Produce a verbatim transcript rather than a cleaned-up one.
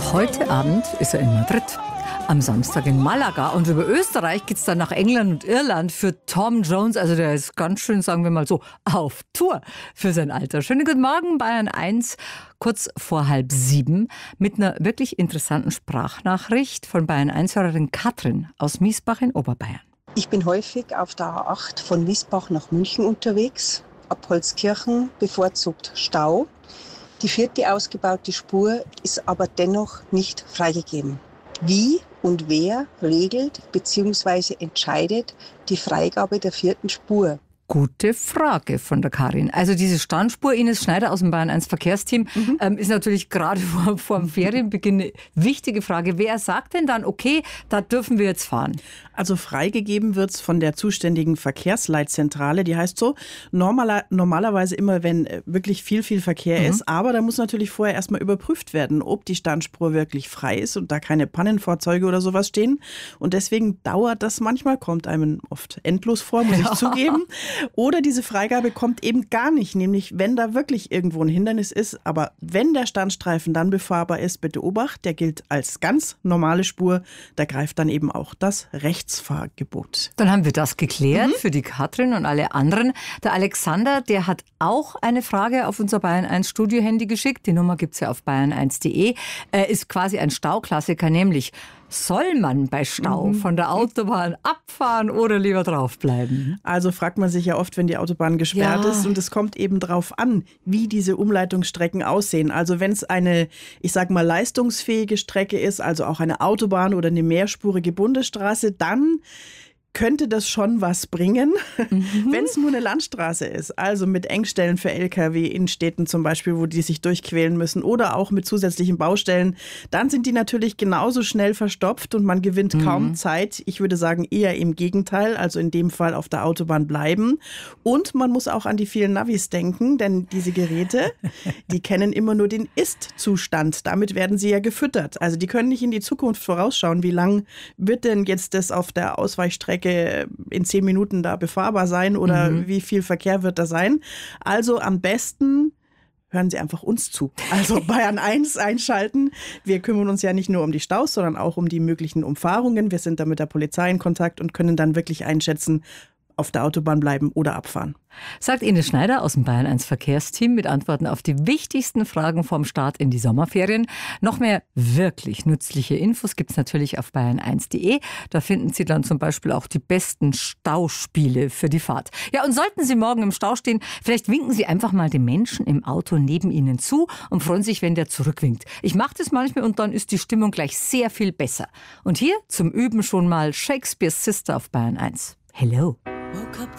Heute Abend ist er in Madrid, am Samstag in Malaga und über Österreich geht's dann nach England und Irland für Tom Jones. Also der ist ganz schön, sagen wir mal so, auf Tour für sein Alter. Schönen guten Morgen, Bayern eins, kurz vor halb sieben, mit einer wirklich interessanten Sprachnachricht von Bayern eins-Hörerin Katrin aus Miesbach in Oberbayern. Ich bin häufig auf der A acht von Miesbach nach München unterwegs. Ab Holzkirchen bevorzugt Stau. Die vierte ausgebaute Spur ist aber dennoch nicht freigegeben. Wie und wer regelt bzw. entscheidet die Freigabe der vierten Spur? Gute Frage von der Karin. Also diese Standspur, Ines Schneider aus dem Bayern eins Verkehrsteam, mhm. ähm, ist natürlich gerade vor, vor dem Ferienbeginn eine wichtige Frage. Wer sagt denn dann, okay, da dürfen wir jetzt fahren? Also freigegeben wird's von der zuständigen Verkehrsleitzentrale, die heißt so, normaler, normalerweise immer, wenn wirklich viel, viel Verkehr mhm. ist, aber da muss natürlich vorher erstmal überprüft werden, ob die Standspur wirklich frei ist und da keine Pannenfahrzeuge oder sowas stehen. Und deswegen dauert das manchmal, kommt einem oft endlos vor, muss ich zugeben. Oder diese Freigabe kommt eben gar nicht, nämlich wenn da wirklich irgendwo ein Hindernis ist. Aber wenn der Standstreifen dann befahrbar ist, bitte Obacht, der gilt als ganz normale Spur. Da greift dann eben auch das Rechtsfahrgebot. Dann haben wir das geklärt mhm. für die Katrin und alle anderen. Der Alexander, der hat auch eine Frage auf unser Bayern eins Studiohandy geschickt. Die Nummer gibt's ja auf bayern eins punkt de. Er ist quasi ein Stauklassiker, nämlich: Soll man bei Stau mhm. von der Autobahn abfahren oder lieber draufbleiben? Also fragt man sich ja oft, wenn die Autobahn gesperrt ja. ist. Und es kommt eben drauf an, wie diese Umleitungsstrecken aussehen. Also wenn es eine, ich sag mal, leistungsfähige Strecke ist, also auch eine Autobahn oder eine mehrspurige Bundesstraße, dann könnte das schon was bringen, mhm. wenn es nur eine Landstraße ist. Also mit Engstellen für L K W in Städten zum Beispiel, wo die sich durchquälen müssen oder auch mit zusätzlichen Baustellen. Dann sind die natürlich genauso schnell verstopft und man gewinnt mhm. kaum Zeit. Ich würde sagen eher im Gegenteil, also in dem Fall auf der Autobahn bleiben. Und man muss auch an die vielen Navis denken, denn diese Geräte, die kennen immer nur den Ist-Zustand. Damit werden sie ja gefüttert. Also die können nicht in die Zukunft vorausschauen, wie lang wird denn jetzt das auf der Ausweichstrecke in zehn Minuten da befahrbar sein oder mhm. wie viel Verkehr wird da sein. Also am besten hören Sie einfach uns zu. Also Bayern eins einschalten. Wir kümmern uns ja nicht nur um die Staus, sondern auch um die möglichen Umfahrungen. Wir sind da mit der Polizei in Kontakt und können dann wirklich einschätzen, auf der Autobahn bleiben oder abfahren. Sagt Ines Schneider aus dem Bayern eins Verkehrsteam mit Antworten auf die wichtigsten Fragen vom Start in die Sommerferien. Noch mehr wirklich nützliche Infos gibt's natürlich auf bayern eins punkt de. Da finden Sie dann zum Beispiel auch die besten Stauspiele für die Fahrt. Ja, und sollten Sie morgen im Stau stehen, vielleicht winken Sie einfach mal dem Menschen im Auto neben Ihnen zu und freuen sich, wenn der zurückwinkt. Ich mache das manchmal und dann ist die Stimmung gleich sehr viel besser. Und hier zum Üben schon mal Shakespeare's Sister auf Bayern eins. Hello. Woke up